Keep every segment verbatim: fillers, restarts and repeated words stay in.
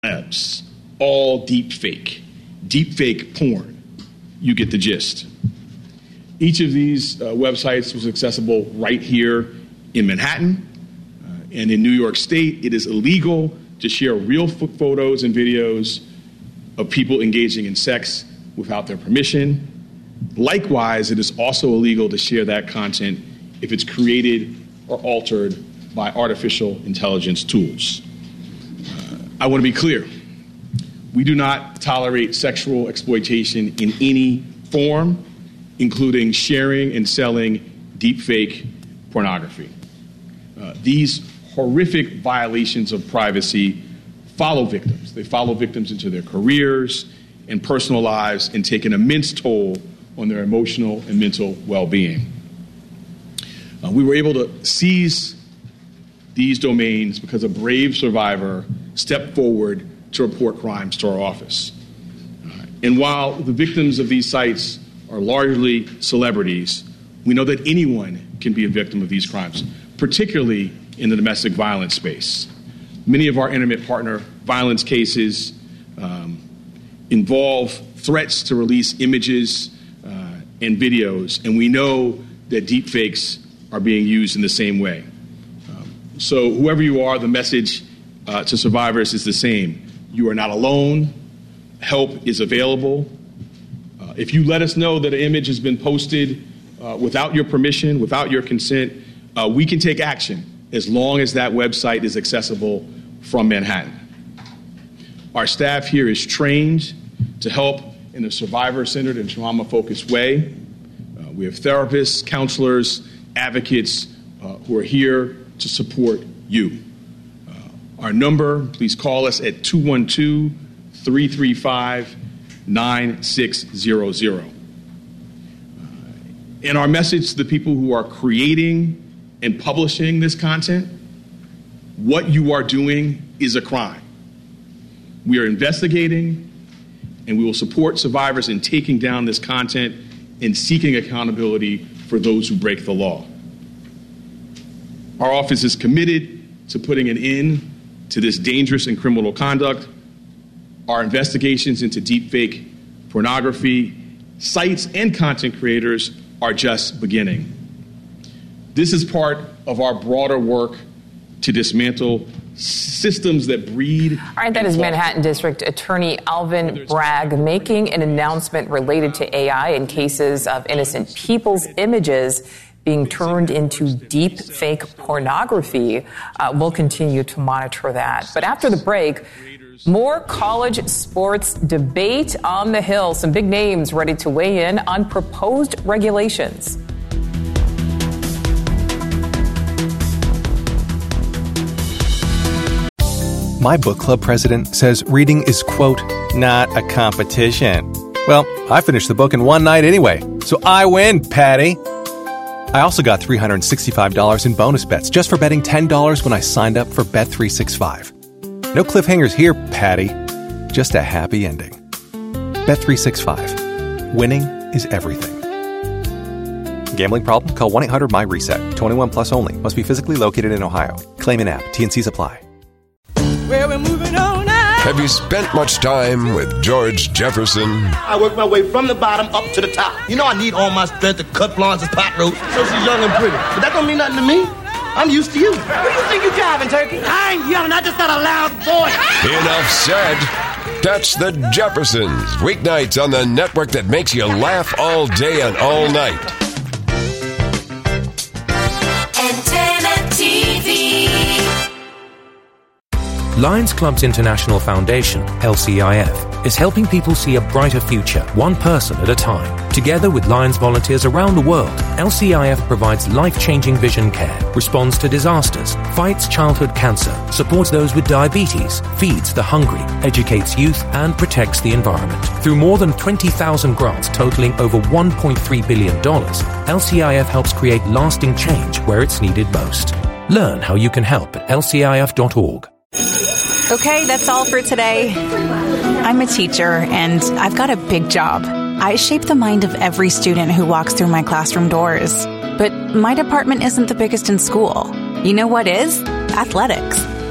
apps, all deep fake, deep fake porn. You get the gist. Each of these uh, websites was accessible right here in Manhattan. Uh, and in New York State, it is illegal to share real f- photos and videos of people engaging in sex without their permission. Likewise, it is also illegal to share that content if it's created or altered by artificial intelligence tools. Uh, I want to be clear. We do not tolerate sexual exploitation in any form, including sharing and selling deepfake pornography. Uh, these horrific violations of privacy follow victims. They follow victims into their careers and personal lives and take an immense toll on their emotional and mental well-being. Uh, we were able to seize these domains because a brave survivor stepped forward to report crimes to our office. Uh, and while the victims of these sites are largely celebrities, we know that anyone can be a victim of these crimes, particularly in the domestic violence space. Many of our intimate partner violence cases um, involve threats to release images uh, and videos, and we know that deepfakes are being used in the same way. Um, so whoever you are, the message uh, to survivors is the same. You are not alone. Help is available. Uh, if you let us know that an image has been posted uh, without your permission, without your consent, uh, we can take action as long as that website is accessible from Manhattan. Our staff here is trained to help in a survivor-centered and trauma-focused way. Uh, we have therapists, counselors, advocates uh, who are here to support you. Uh, our number, please call us at two one two, three three five, nine six zero zero. Uh, and our message to the people who are creating and publishing this content: what you are doing is a crime. We are investigating, and we will support survivors in taking down this content and seeking accountability for those who break the law. Our office is committed to putting an end to this dangerous and criminal conduct. Our investigations into deepfake pornography, sites, and content creators are just beginning. This is part of our broader work to dismantle systems that breed. All right, that is Manhattan District Attorney Alvin Bragg making an announcement related to A I in cases of innocent people's images being turned into deep fake pornography. Uh, we'll continue to monitor that. But after the break, more college sports debate on the Hill. Some big names ready to weigh in on proposed regulations. My book club president says reading is, quote, not a competition. Well, I finished the book in one night anyway, so I win, Patty. I also got three hundred sixty-five dollars in bonus bets just for betting ten dollars when I signed up for Bet three sixty-five. No cliffhangers here, Patty. Just a happy ending. Bet three sixty-five. Winning is everything. Gambling problem? Call one eight hundred my reset. twenty-one plus only. Must be physically located in Ohio. Claim in app. T and C's apply. Well, we're moving on now. Have you spent much time with George Jefferson? I work my way from the bottom up to the top. You know I need all my strength to cut Florence's pot roast so she's young and pretty. But that don't mean nothing to me. I'm used to you. What do you think you're driving, Turkey? I ain't yelling. I just got a loud voice. Enough said. Catch the Jeffersons weeknights on the network that makes you laugh all day and all night. Antenna T V. Lions Clubs International Foundation, L C I F, is helping people see a brighter future, one person at a time. Together with Lions volunteers around the world, L C I F provides life-changing vision care, responds to disasters, fights childhood cancer, supports those with diabetes, feeds the hungry, educates youth, and protects the environment. Through more than twenty thousand grants totaling over one point three billion dollars, L C I F helps create lasting change where it's needed most. Learn how you can help at L C I F dot org. Okay, that's all for today. I'm a teacher, and I've got a big job. I shape the mind of every student who walks through my classroom doors. But my department isn't the biggest in school. You know what is? Athletics.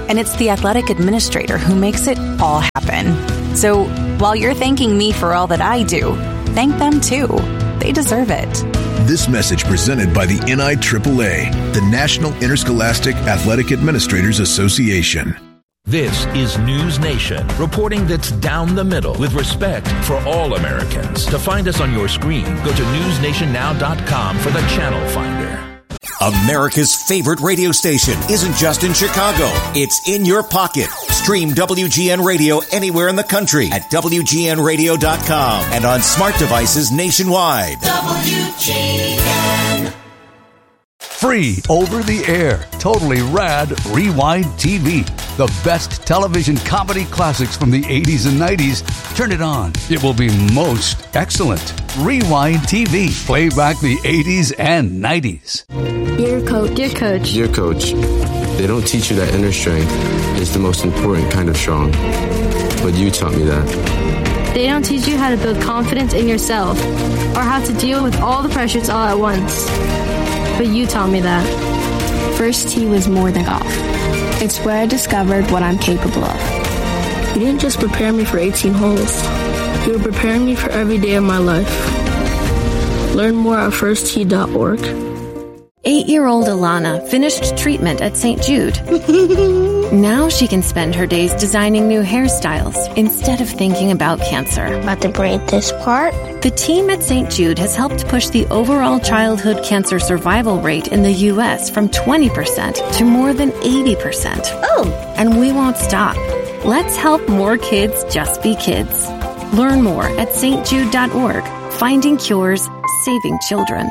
And it's the athletic administrator who makes it all happen. So while you're thanking me for all that I do, thank them too. They deserve it. This message presented by the N I triple A, the National Interscholastic Athletic Administrators Association. This is News Nation, reporting that's down the middle with respect for all Americans. To find us on your screen, go to news nation now dot com for the channel finder. America's favorite radio station isn't just in Chicago. It's in your pocket. Stream W G N Radio anywhere in the country at W G N radio dot com and on smart devices nationwide. W G N. Free over the air, totally rad Rewind T V. The best television comedy classics from the eighties and nineties. Turn it on. It will be most excellent. Rewind T V. Play back the eighties and nineties. Dear coach. Dear coach. Dear coach, they don't teach you that inner strength is the most important kind of strong. But you taught me that. They don't teach you how to build confidence in yourself or how to deal with all the pressures all at once. But you taught me that. First tee was more than golf. It's where I discovered what I'm capable of. You didn't just prepare me for eighteen holes. You were preparing me for every day of my life. Learn more at first tee dot org. Eight-year-old Alana finished treatment at Saint Jude. Now she can spend her days designing new hairstyles instead of thinking about cancer. About to braid this part? The team at Saint Jude has helped push the overall childhood cancer survival rate in the U S from twenty percent to more than eighty percent. Oh! And we won't stop. Let's help more kids just be kids. Learn more at st jude dot org. Finding cures, saving children.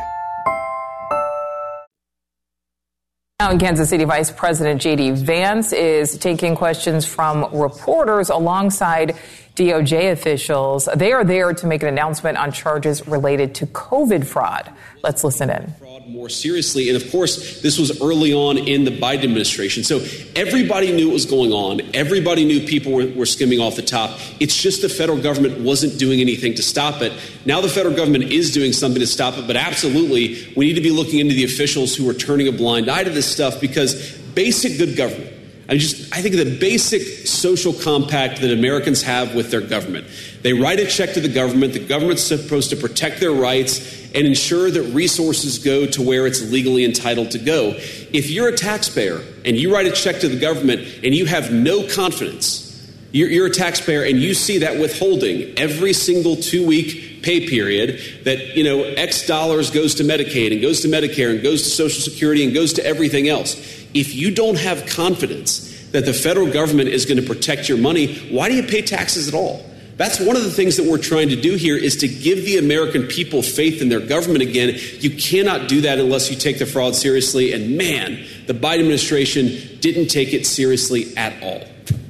Now in Kansas City, Vice President J D Vance is taking questions from reporters alongside D O J officials. They are there to make an announcement on charges related to COVID fraud. Let's listen in. More seriously. And of course, this was early on in the Biden administration. So everybody knew what was going on. Everybody knew people were, were skimming off the top. It's just the federal government wasn't doing anything to stop it. Now the federal government is doing something to stop it. But absolutely, we need to be looking into the officials who are turning a blind eye to this stuff, because basic good government, I just I think of the basic social compact that Americans have with their government. They write a check to the government. The government's supposed to protect their rights and ensure that resources go to where it's legally entitled to go. If you're a taxpayer and you write a check to the government and you have no confidence, you're, you're a taxpayer and you see that withholding every single two-week pay period, that, you know, X dollars goes to Medicaid and goes to Medicare and goes to Social Security and goes to everything else. If you don't have confidence that the federal government is going to protect your money, why do you pay taxes at all? That's one of the things that we're trying to do here, is to give the American people faith in their government again. You cannot do that unless you take the fraud seriously. And man, the Biden administration didn't take it seriously at all.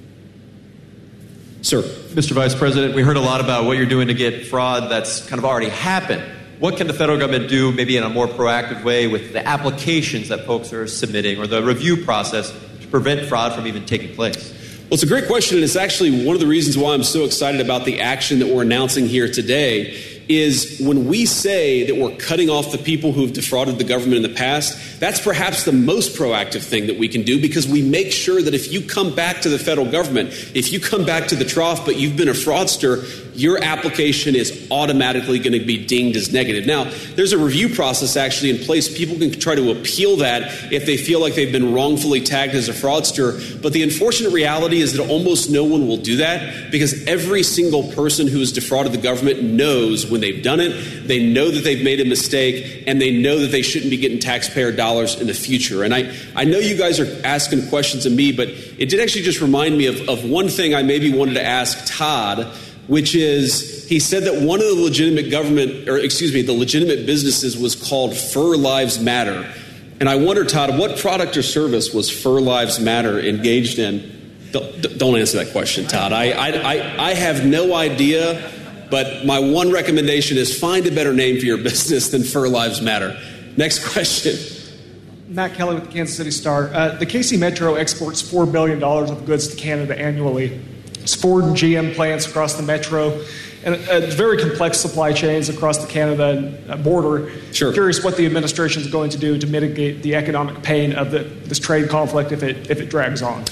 Sir. Mister Vice President, we heard a lot about what you're doing to get fraud that's kind of already happened. What can the federal government do, maybe in a more proactive way, with the applications that folks are submitting or the review process to prevent fraud from even taking place? Well, it's a great question, and it's actually one of the reasons why I'm so excited about the action that we're announcing here today. Is when we say that we're cutting off the people who have defrauded the government in the past, that's perhaps the most proactive thing that we can do, because we make sure that if you come back to the federal government, if you come back to the trough, but you've been a fraudster, your application is automatically going to be dinged as negative. Now, there's a review process actually in place. People can try to appeal that if they feel like they've been wrongfully tagged as a fraudster. But the unfortunate reality is that almost no one will do that, because every single person who has defrauded the government knows when they've done it, they know that they've made a mistake, and they know that they shouldn't be getting taxpayer dollars in the future. And I, I know you guys are asking questions of me, but it did actually just remind me of, of one thing I maybe wanted to ask Todd, which is, he said that one of the legitimate government, or excuse me, the legitimate businesses was called Fur Lives Matter. And I wonder, Todd, what product or service was Fur Lives Matter engaged in? Don't, don't answer that question, Todd. I, I, I, I have no idea. But my one recommendation is find a better name for your business than Fur Lives Matter. Next question. Matt Kelly with the Kansas City Star. Uh, the K C Metro exports four billion dollars of goods to Canada annually. It's Ford and G M plants across the Metro, and uh, very complex supply chains across the Canada border. Sure. I'm curious what the administration is going to do to mitigate the economic pain of the, this trade conflict if it if it drags on.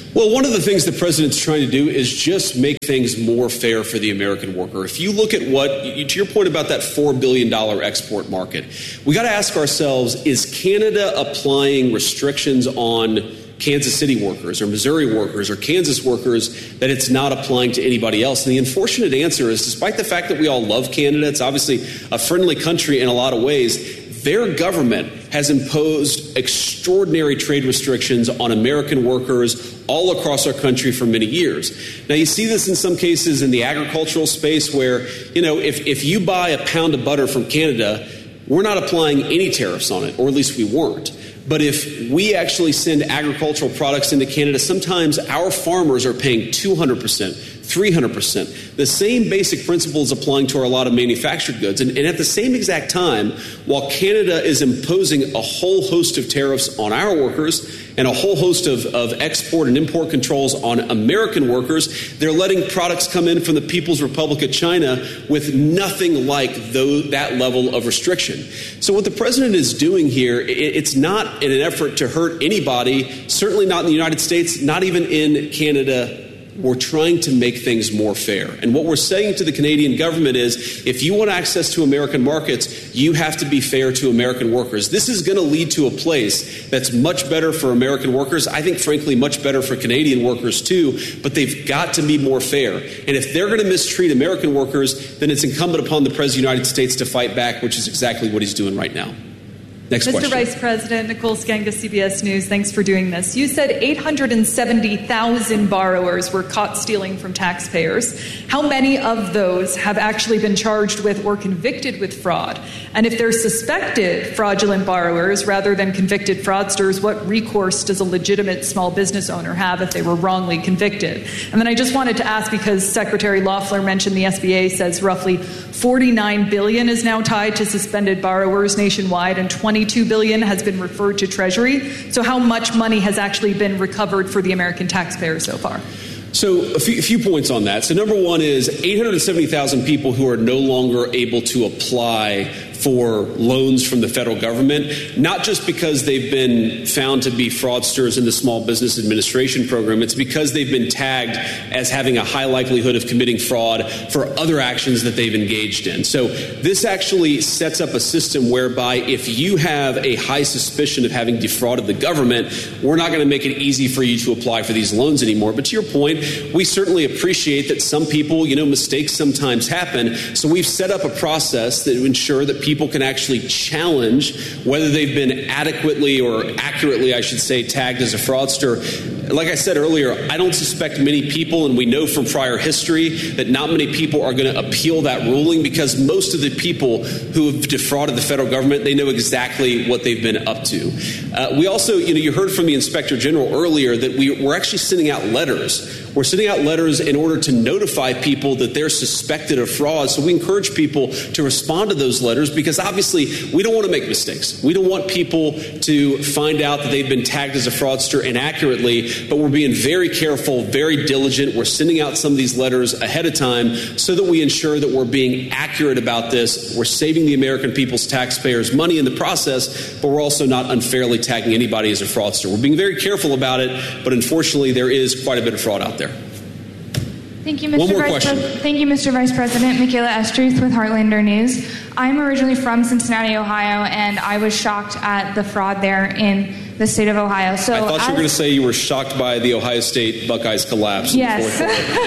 Well, one of the things the president's trying to do is just make things more fair for the American worker. If you look at what, to your point about that four billion dollars export market, we got to ask ourselves, is Canada applying restrictions on Kansas City workers or Missouri workers or Kansas workers that it's not applying to anybody else? And the unfortunate answer is, despite the fact that we all love Canada, it's obviously a friendly country in a lot of ways, their government has imposed extraordinary trade restrictions on American workers all across our country for many years. Now, you see this in some cases in the agricultural space where, you know, if, if you buy a pound of butter from Canada, we're not applying any tariffs on it, or at least we weren't. But if we actually send agricultural products into Canada, sometimes our farmers are paying two hundred percent, three hundred percent. The same basic principles applying to our, a lot of manufactured goods. And, and at the same exact time, while Canada is imposing a whole host of tariffs on our workers and a whole host of, of export and import controls on American workers, they're letting products come in from the People's Republic of China with nothing like those, that level of restriction. So what the president is doing here, it, it's not in an effort to hurt anybody, certainly not in the United States, not even in Canada. We're trying to make things more fair. And what we're saying to the Canadian government is, if you want access to American markets, you have to be fair to American workers. This is going to lead to a place that's much better for American workers. I think, frankly, much better for Canadian workers, too. But they've got to be more fair. And if they're going to mistreat American workers, then it's incumbent upon the President of the United States to fight back, which is exactly what he's doing right now. Next Mister question. Vice President, Nicole Sganga, C B S News, thanks for doing this. You said eight hundred seventy thousand borrowers were caught stealing from taxpayers. How many of those have actually been charged with or convicted with fraud? And if they're suspected fraudulent borrowers rather than convicted fraudsters, what recourse does a legitimate small business owner have if they were wrongly convicted? And then I just wanted to ask, because Secretary Loeffler mentioned the S B A says roughly forty-nine billion dollars is now tied to suspended borrowers nationwide and twenty-two billion dollars has been referred to Treasury. So how much money has actually been recovered for the American taxpayer so far? So a few, a few points on that. So number one is eight hundred seventy thousand people who are no longer able to apply for loans from the federal government, not just because they've been found to be fraudsters in the Small Business Administration program. It's because they've been tagged as having a high likelihood of committing fraud for other actions that they've engaged in. So this actually sets up a system whereby if you have a high suspicion of having defrauded the government, we're not going to make it easy for you to apply for these loans anymore. But to your point, we certainly appreciate that some people, you know, mistakes sometimes happen. So we've set up a process that ensure that people People can actually challenge whether they've been adequately or accurately, I should say, tagged as a fraudster. Like I said earlier, I don't suspect many people, and we know from prior history that not many people are going to appeal that ruling, because most of the people who have defrauded the federal government, they know exactly what they've been up to. Uh, we also, you know, you heard from the Inspector General earlier that we, we're actually sending out letters. We're sending out letters in order to notify people that they're suspected of fraud. So we encourage people to respond to those letters, because obviously we don't want to make mistakes. We don't want people to find out that they've been tagged as a fraudster inaccurately, but we're being very careful, very diligent. We're sending out some of these letters ahead of time so that we ensure that we're being accurate about this. We're saving the American people's taxpayers money in the process, but we're also not unfairly tagging anybody as a fraudster. We're being very careful about it, but unfortunately there is quite a bit of fraud out there. Thank you, Mister Vice Pres- Thank you, Mister Vice President. Michaela Estruth with Heartlander News. I'm originally from Cincinnati, Ohio, and I was shocked at the fraud there in the state of Ohio. So I thought as, you were going to say you were shocked by the Ohio State Buckeyes collapse. Yes.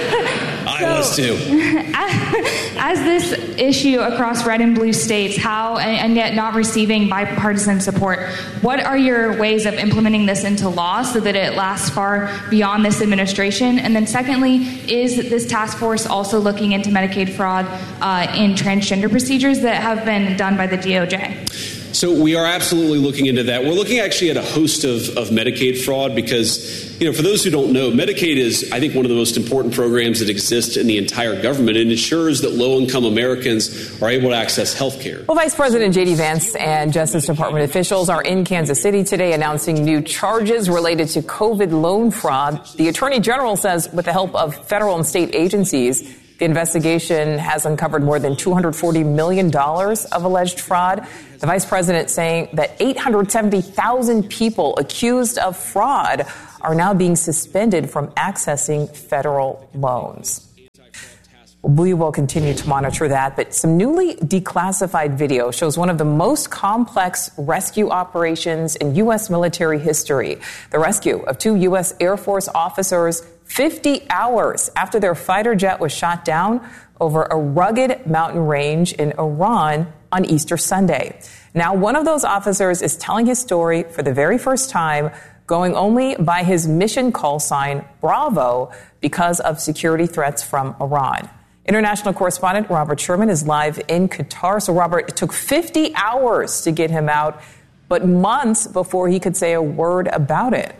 I so, was too. As, as this issue across red and blue states, how, and yet not receiving bipartisan support, what are your ways of implementing this into law so that it lasts far beyond this administration? And then secondly, is this task force also looking into Medicaid fraud uh, in transgender procedures that have been done by the D O J? So we are absolutely looking into that. We're looking actually at a host of, of Medicaid fraud because, you know, for those who don't know, Medicaid is, I think, one of the most important programs that exist in the entire government. It ensures that low-income Americans are able to access health care. Well, Vice President J D Vance and Justice Department officials are in Kansas City today announcing new charges related to COVID loan fraud. The Attorney General says with the help of federal and state agencies, the investigation has uncovered more than two hundred forty million dollars of alleged fraud. The vice president saying that eight hundred seventy thousand people accused of fraud are now being suspended from accessing federal loans. We will continue to monitor that, but some newly declassified video shows one of the most complex rescue operations in U S military history. The rescue of two U S Air Force officers fifty hours after their fighter jet was shot down over a rugged mountain range in Iran on Easter Sunday. Now, one of those officers is telling his story for the very first time, going only by his mission call sign, Bravo, because of security threats from Iran. International correspondent Robert Sherman is live in Qatar. So, Robert, it took fifty hours to get him out, but months before he could say a word about it.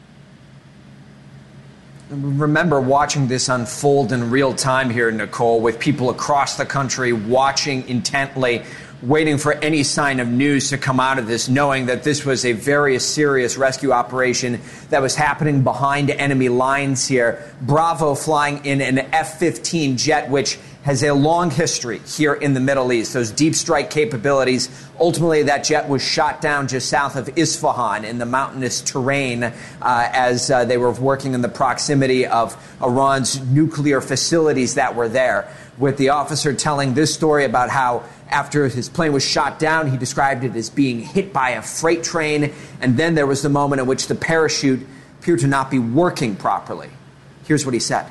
Remember watching this unfold in real time here, Nicole, with people across the country watching intently, waiting for any sign of news to come out of this, knowing that this was a very serious rescue operation that was happening behind enemy lines here. Bravo flying in an F fifteen jet, which has a long history here in the Middle East, those deep strike capabilities. Ultimately, that jet was shot down just south of Isfahan in the mountainous terrain uh, as uh, they were working in the proximity of Iran's nuclear facilities that were there, with the officer telling this story about how after his plane was shot down, he described it as being hit by a freight train, and then there was the moment in which the parachute appeared to not be working properly. Here's what he said.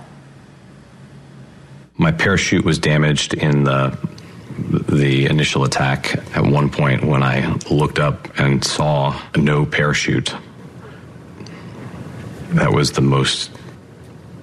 My parachute was damaged in the the initial attack. At one point, when I looked up and saw no parachute, that was the most